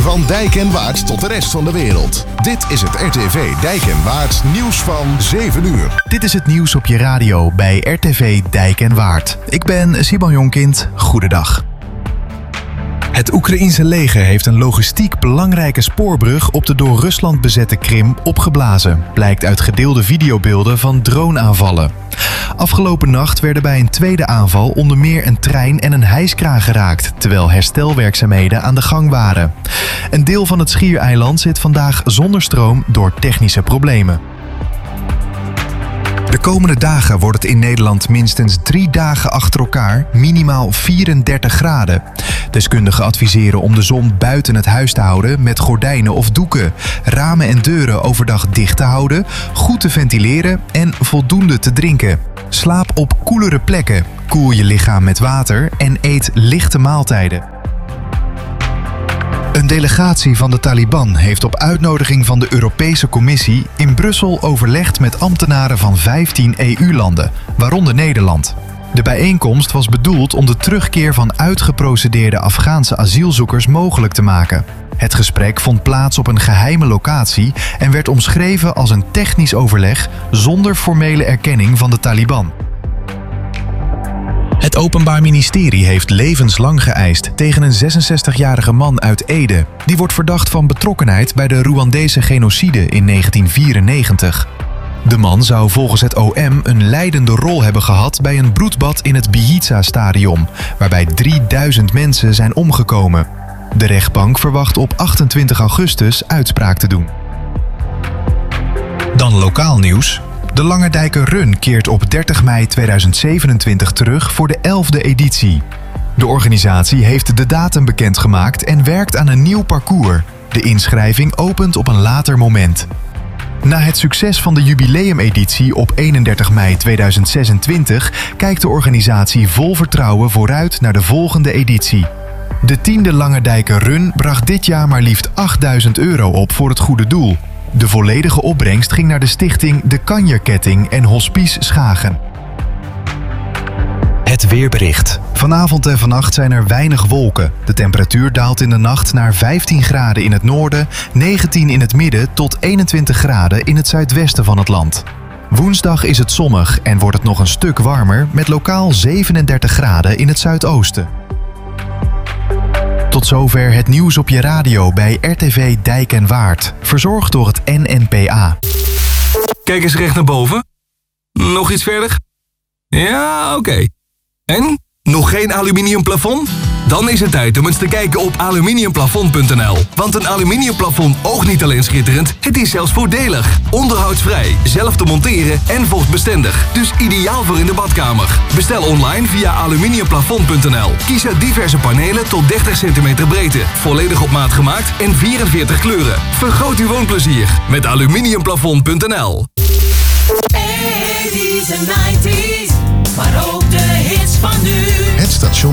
Van Dijk en Waard tot de rest van de wereld. Dit is het RTV Dijk en Waard nieuws van 7 uur. Dit is het nieuws op je radio bij RTV Dijk en Waard. Ik ben Simon Jonkind. Goedendag. Het Oekraïense leger heeft een logistiek belangrijke spoorbrug op de door Rusland bezette Krim opgeblazen, blijkt uit gedeelde videobeelden van droneaanvallen. Afgelopen nacht werden bij een tweede aanval onder meer een trein en een hijskraan geraakt, terwijl herstelwerkzaamheden aan de gang waren. Een deel van het schiereiland zit vandaag zonder stroom door technische problemen. De komende dagen wordt het in Nederland minstens 3 dagen achter elkaar minimaal 34 graden. Deskundigen adviseren om de zon buiten het huis te houden met gordijnen of doeken, ramen en deuren overdag dicht te houden, goed te ventileren en voldoende te drinken. Slaap op koelere plekken, koel je lichaam met water en eet lichte maaltijden. Een delegatie van de Taliban heeft op uitnodiging van de Europese Commissie in Brussel overlegd met ambtenaren van 15 EU-landen, waaronder Nederland. De bijeenkomst was bedoeld om de terugkeer van uitgeprocedeerde Afghaanse asielzoekers mogelijk te maken. Het gesprek vond plaats op een geheime locatie en werd omschreven als een technisch overleg zonder formele erkenning van de Taliban. Het Openbaar Ministerie heeft levenslang geëist tegen een 66-jarige man uit Ede. Die wordt verdacht van betrokkenheid bij de Rwandese genocide in 1994. De man zou volgens het OM een leidende rol hebben gehad bij een bloedbad in het Bihiza-stadion, waarbij 3000 mensen zijn omgekomen. De rechtbank verwacht op 28 augustus uitspraak te doen. Dan lokaal nieuws. De Langerdijker Run keert op 30 mei 2027 terug voor de 11e editie. De organisatie heeft de datum bekendgemaakt en werkt aan een nieuw parcours. De inschrijving opent op een later moment. Na het succes van de jubileumeditie op 31 mei 2026 kijkt de organisatie vol vertrouwen vooruit naar de volgende editie. De 10e Langerdijker Run bracht dit jaar maar liefst €8.000 op voor het goede doel. De volledige opbrengst ging naar de stichting De Kanjerketting en Hospice Schagen. Het weerbericht. Vanavond en vannacht zijn er weinig wolken. De temperatuur daalt in de nacht naar 15 graden in het noorden, 19 in het midden tot 21 graden in het zuidwesten van het land. Woensdag is het zonnig en wordt het nog een stuk warmer met lokaal 37 graden in het zuidoosten. Tot zover het nieuws op je radio bij RTV Dijk en Waard. Verzorgd door het NNPA. Kijk eens recht naar boven. Nog iets verder? Ja, oké. En? Nog geen aluminium plafond? Dan is het tijd om eens te kijken op aluminiumplafond.nl. Want een aluminiumplafond oogt niet alleen schitterend, het is zelfs voordelig. Onderhoudsvrij, zelf te monteren en vochtbestendig. Dus ideaal voor in de badkamer. Bestel online via aluminiumplafond.nl. Kies uit diverse panelen tot 30 cm breedte. Volledig op maat gemaakt en 44 kleuren. Vergroot uw woonplezier met aluminiumplafond.nl. 80s en 90s, maar ook de hits van nu. Het station